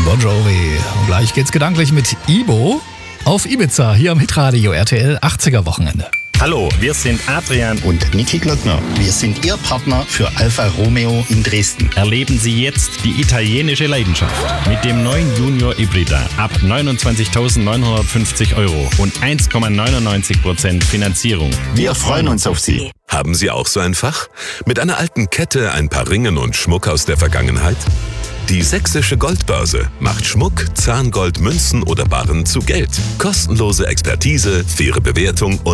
Bon Jovi. Und gleich geht's gedanklich mit Ibo auf Ibiza, hier am Hitradio RTL 80er Wochenende. Hallo, wir sind Adrian und Niki Glöckner. Wir sind Ihr Partner für Alfa Romeo in Dresden. Erleben Sie jetzt die italienische Leidenschaft mit dem neuen Junior Ibrida ab 29.950 € und 1,99% Finanzierung. Wir freuen uns auf Sie. Haben Sie auch so ein Fach? Mit einer alten Kette, ein paar Ringen und Schmuck aus der Vergangenheit? Die Sächsische Goldbörse macht Schmuck, Zahngold, Münzen oder Barren zu Geld. Kostenlose Expertise, faire Bewertung und